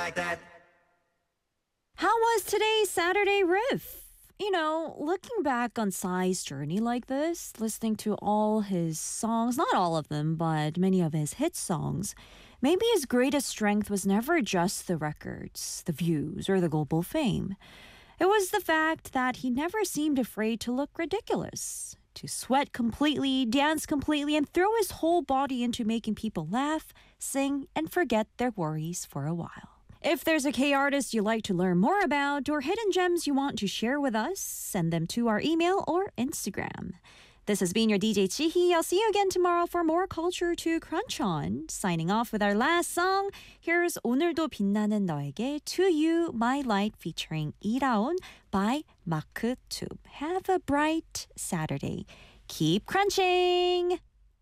like that. How was today's Saturday riff? You know, looking back on Psy's journey like this, listening to all his songs, not all of them, but many of his hit songs, maybe his greatest strength was never just the records, the views, or the global fame. It was the fact that he never seemed afraid to look ridiculous, to sweat completely, dance completely, and throw his whole body into making people laugh, sing, and forget their worries for a while. If there's a K artist you'd like to learn more about or hidden gems you want to share with us, send them to our email or Instagram. This has been your DJ Chihi. I'll see you again tomorrow for more culture to crunch on. Signing off with our last song. Here's 오늘도 빛나는 너에게 To You, My Light featuring 이라온 by 마크툽. Have a bright Saturday. Keep crunching!